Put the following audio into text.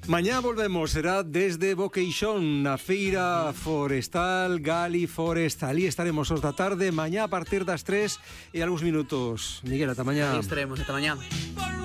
Mañá volvemos, será desde Boqueixón, na feira forestal Gali Forest. Ali estaremos os da tarde, mañá a partir das 3 e algúns minutos. Miguel, ata mañá. Ahí estaremos, ata mañá.